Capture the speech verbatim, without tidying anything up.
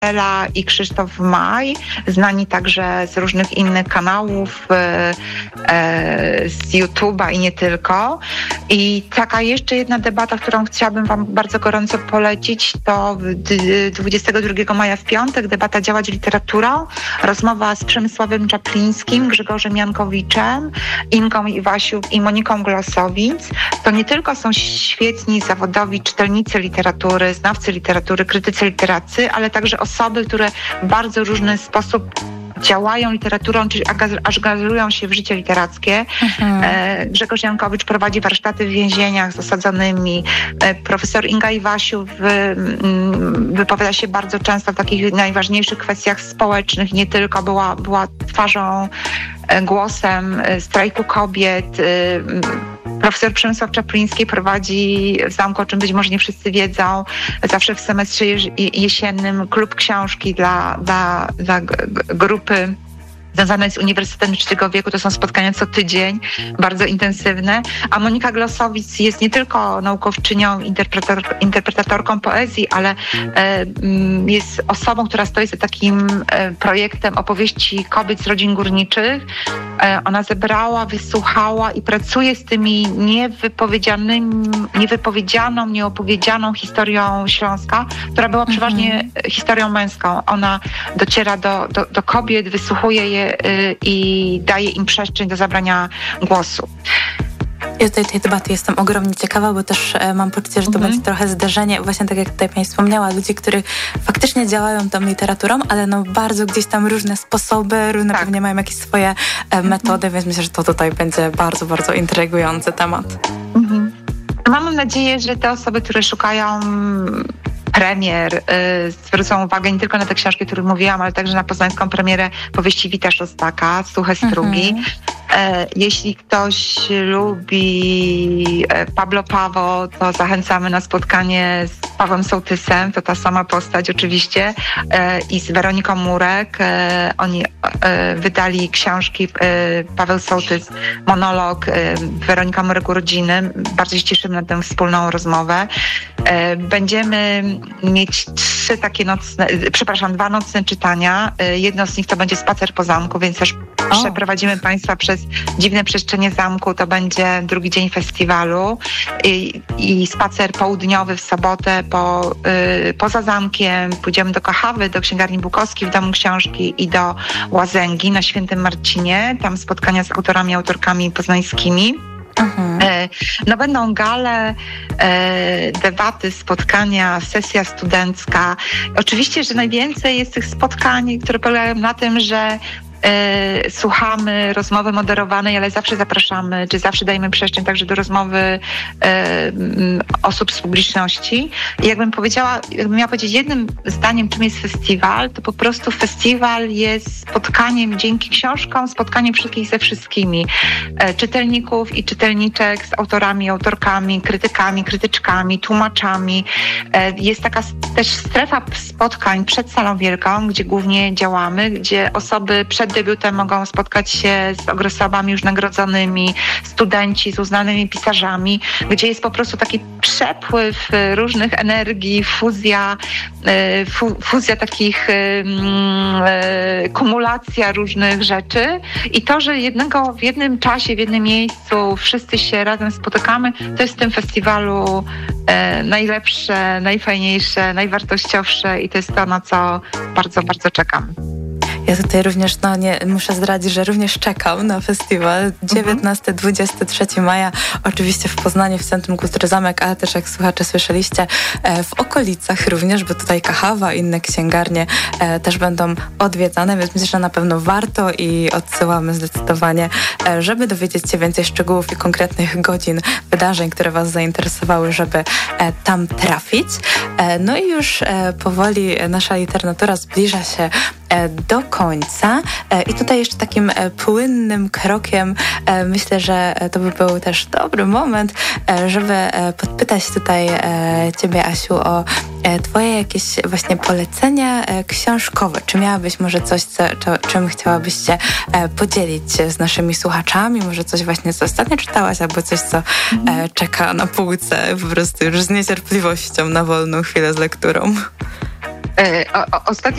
Ela i Krzysztof Maj, znani także z różnych innych kanałów, z YouTube'a i nie tylko. I taka jeszcze jedna debata, którą chciałabym Wam bardzo gorąco polecić, to dwudziestego drugiego maja w piątek debata Działać literaturą, rozmowa z Przemysławem Czaplińskim, Grzegorzem Jankowiczem, Inką Iwasiuk i Moniką Glosowic. To nie tylko są świetni zawodowi czytelnicy literatury, znawcy literatury, krytycy literacy, ale także osoby, które w bardzo różny sposób działają literaturą, czyli angażują się w życie literackie. Mhm. Grzegorz Jankowicz prowadzi warsztaty w więzieniach z osadzonymi. Profesor Inga Iwasiuk wypowiada się bardzo często w takich najważniejszych kwestiach społecznych, nie tylko była, była twarzą, głosem strajku kobiet. Profesor Przemysław Czapliński prowadzi w Zamku, o czym być może nie wszyscy wiedzą, zawsze w semestrze jesiennym klub książki dla, dla, dla grupy związane z Uniwersytetem trzeciego wieku. To są spotkania co tydzień, bardzo intensywne. A Monika Glosowic jest nie tylko naukowczynią, interpretor, interpretatorką poezji, ale e, jest osobą, która stoi za takim e, projektem opowieści kobiet z rodzin górniczych. E, ona zebrała, wysłuchała i pracuje z tymi niewypowiedzianymi, niewypowiedzianą, nieopowiedzianą historią Śląska, która była mhm. przeważnie historią męską. Ona dociera do, do, do kobiet, wysłuchuje je i daje im przestrzeń do zabrania głosu. Ja tutaj tej debaty jestem ogromnie ciekawa, bo też e, mam poczucie, że to mhm. będzie trochę zderzenie, właśnie tak jak tutaj pani wspomniała, ludzi, którzy faktycznie działają tą literaturą, ale no bardzo gdzieś tam różne sposoby, różne tak. pewnie mają jakieś swoje e, metody, mhm. więc myślę, że to tutaj będzie bardzo, bardzo intrygujący temat. Mhm. Mam nadzieję, że te osoby, które szukają premier, y, zwrócą uwagę nie tylko na te książki, o których mówiłam, ale także na poznańską premierę powieści Wita Szostaka, Suche Strugi. Mm-hmm. E, jeśli ktoś lubi Pablo Pawo, to zachęcamy na spotkanie z Pawłem Sołtysem, to ta sama postać oczywiście, e, i z Weroniką Murek. E, oni e, wydali książki, e, Paweł Sołtys, monolog, e, Weronika Murek urodziny. Bardzo się cieszymy na tę wspólną rozmowę. E, będziemy mieć trzy takie nocne, przepraszam, dwa nocne czytania. Jedno z nich to będzie Spacer po zamku, więc też o. przeprowadzimy Państwa przez dziwne przestrzenie zamku. To będzie drugi dzień festiwalu i, i spacer południowy w sobotę po, y, poza zamkiem. Pójdziemy do Kachawy, do Księgarni Bukowskiej w Domu Książki i do Łazęgi na Świętym Marcinie. Tam spotkania z autorami, autorkami poznańskimi. Mhm. No będą gale, debaty, spotkania, sesja studencka. Oczywiście, że najwięcej jest tych spotkań, które polegają na tym, że E, słuchamy rozmowy moderowanej, ale zawsze zapraszamy, czy zawsze dajemy przestrzeń także do rozmowy e, m, osób z publiczności. I jakbym powiedziała, jakbym miała powiedzieć jednym zdaniem, czym jest festiwal, to po prostu festiwal jest spotkaniem dzięki książkom, spotkaniem wszystkich ze wszystkimi. E, czytelników i czytelniczek z autorami, autorkami, krytykami, krytyczkami, tłumaczami. E, jest taka też strefa spotkań przed Salą Wielką, gdzie głównie działamy, gdzie osoby przed debiutem mogą spotkać się z osobami już nagrodzonymi, studenci z uznanymi pisarzami, gdzie jest po prostu taki przepływ różnych energii, fuzja, fu, fuzja takich, kumulacja różnych rzeczy i to, że jednego w jednym czasie, w jednym miejscu wszyscy się razem spotykamy, to jest w tym festiwalu najlepsze, najfajniejsze, najwartościowsze i to jest to, na co bardzo, bardzo czekam. Ja tutaj również, no nie, muszę zdradzić, że również czekam na festiwal dziewiętnastego do dwudziestego trzeciego maja, oczywiście w Poznaniu, w Centrum Kultury Zamek, ale też jak słuchacze słyszeliście, w okolicach również, bo tutaj Kachawa, inne księgarnie też będą odwiedzane, więc myślę, że na pewno warto i odsyłamy zdecydowanie, żeby dowiedzieć się więcej szczegółów i konkretnych godzin wydarzeń, które Was zainteresowały, żeby tam trafić. No i już powoli nasza literatura zbliża się do końca i tutaj jeszcze takim płynnym krokiem myślę, że to by był też dobry moment, żeby podpytać tutaj Ciebie, Asiu, o Twoje jakieś właśnie polecenia książkowe. Czy miałabyś może coś, co, czym chciałabyś się podzielić z naszymi słuchaczami? Może coś właśnie, co ostatnio czytałaś, albo coś, co mhm. czeka na półce po prostu już z niecierpliwością na wolną chwilę z lekturą? E, o, o, ostatnio